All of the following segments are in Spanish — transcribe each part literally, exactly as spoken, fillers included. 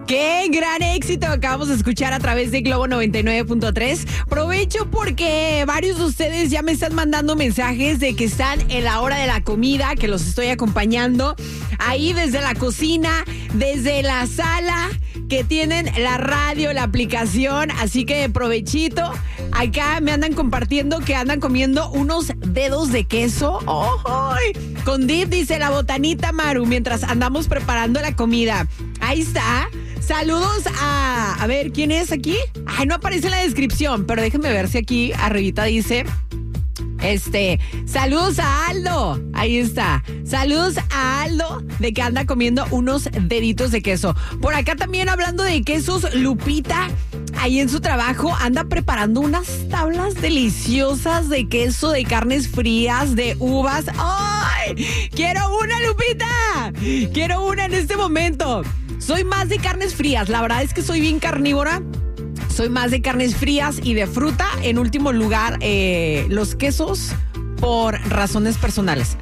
Qué gran éxito acabamos de escuchar a través de Globo noventa y nueve punto tres. Provecho porque varios de ustedes ya me están mandando mensajes de que están en la hora de la comida, que los estoy acompañando ahí desde la cocina, desde la sala, que tienen la radio, la aplicación, así que provechito. Acá me andan compartiendo que andan comiendo unos dedos de queso. ¡Oh! Con dip, dice la botanita Maru, mientras andamos preparando la comida. Ahí está. Saludos a... A ver, ¿quién es aquí? Ay, no aparece en la descripción, pero déjenme ver si aquí arribita dice... Este, saludos a Aldo, ahí está. Saludos a Aldo de que anda comiendo unos deditos de queso. Por acá también hablando de quesos, Lupita, ahí en su trabajo, anda preparando unas tablas deliciosas de queso, de carnes frías, de uvas. ¡Ay! ¡Quiero una, Lupita! ¡Quiero una en este momento! Soy más de carnes frías, la verdad es que soy bien carnívora. Soy más de carnes frías y de fruta. En último lugar, eh, los quesos por razones personales.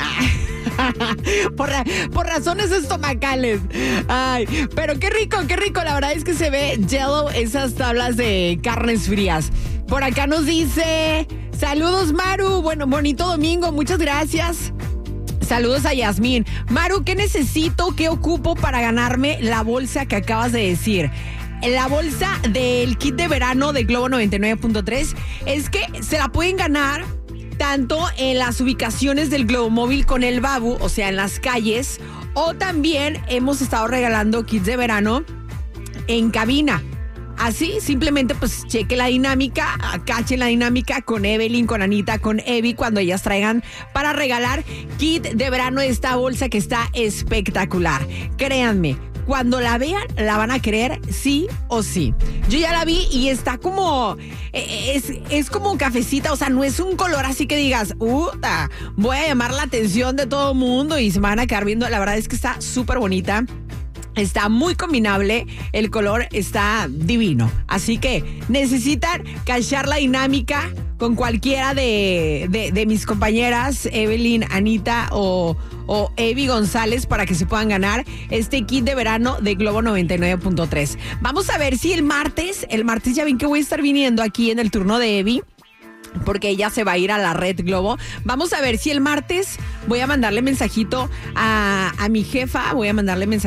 por, ra- por razones estomacales. Ay, pero qué rico, qué rico. La verdad es que se ve yellow esas tablas de carnes frías. Por acá nos dice, saludos Maru, bueno, bonito domingo, muchas gracias. Saludos a Yasmín. Maru, ¿qué necesito, qué ocupo para ganarme la bolsa que acabas de decir? La bolsa del kit de verano de Globo noventa y nueve punto tres es que se la pueden ganar tanto en las ubicaciones del Globo Móvil con el Babu, o sea, en las calles, o también hemos estado regalando kits de verano en cabina. Así, simplemente pues cheque la dinámica, cachen la dinámica con Evelyn, con Anita, con Evi, cuando ellas traigan para regalar kit de verano de esta bolsa que está espectacular. Créanme, cuando la vean, la van a querer sí o sí. Yo ya la vi y está como, es, es como cafecita, o sea, no es un color así que digas, ¡uta! Voy a llamar la atención de todo el mundo y se me van a quedar viendo. La verdad es que está súper bonita. Está muy combinable, el color está divino. Así que necesitan cachar la dinámica con cualquiera de, de, de mis compañeras, Evelyn, Anita o, o Evi González, para que se puedan ganar este kit de verano de Globo noventa y nueve punto tres. Vamos a ver si el martes, el martes ya ven que voy a estar viniendo aquí en el turno de Evi, porque ella se va a ir a la red Globo. Vamos a ver si el martes voy a mandarle mensajito a, a mi jefa, voy a mandarle mensajito